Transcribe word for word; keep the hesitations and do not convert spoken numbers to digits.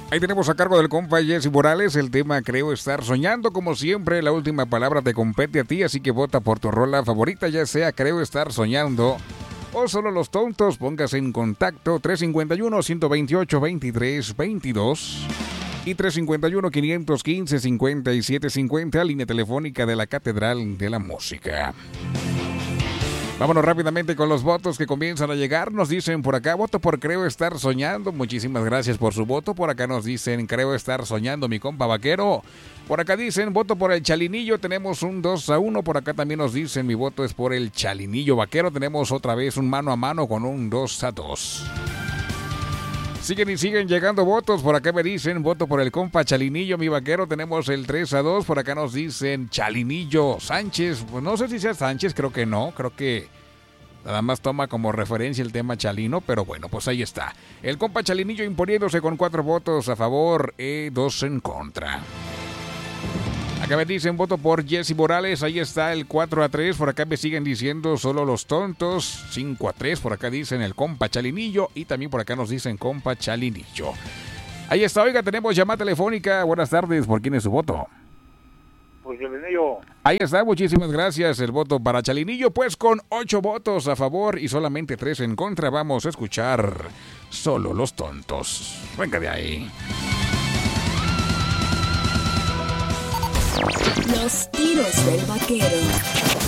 Ahí tenemos a cargo del compa Jesse Morales el tema Creo Estar Soñando. Como siempre, la última palabra te compete a ti, así que vota por tu rola favorita, ya sea Creo Estar Soñando o Solo Los Tontos. Póngase en contacto tres cinco uno, uno dos ocho, veintitrés veintidós y tres cinco uno, cinco uno cinco, cincuenta y siete cincuenta, línea telefónica de la Catedral de la Música. Vámonos rápidamente con los votos que comienzan a llegar. Nos dicen por acá, voto por Creo Estar Soñando. Muchísimas gracias por su voto. Por acá nos dicen, Creo Estar Soñando, mi compa Vaquero. Por acá dicen, voto por el Chalinillo. Tenemos un dos a uno. Por acá también nos dicen, mi voto es por el Chalinillo Vaquero. Tenemos otra vez un mano a mano con un dos a dos. Siguen y siguen llegando votos. Por acá me dicen, voto por el compa Chalinillo, mi Vaquero. Tenemos el tres a dos. Por acá nos dicen Chalinillo Sánchez. Pues no sé si sea Sánchez, creo que no. Creo que nada más toma como referencia el tema Chalino, pero bueno, pues ahí está. El compa Chalinillo imponiéndose con cuatro votos a favor y dos en contra. Acá me dicen, voto por Jesse Morales. Ahí está el cuatro a tres. Por acá me siguen diciendo Solo Los Tontos. cinco a tres. Por acá dicen el compa Chalinillo. Y también por acá nos dicen compa Chalinillo. Ahí está, oiga, tenemos llamada telefónica. Buenas tardes, ¿por quién es su voto? Por Chalinillo. Ahí está, muchísimas gracias. El voto para Chalinillo, pues con ocho votos a favor y solamente tres en contra. Vamos a escuchar Solo Los Tontos. Venga de ahí. Los tiros del vaquero.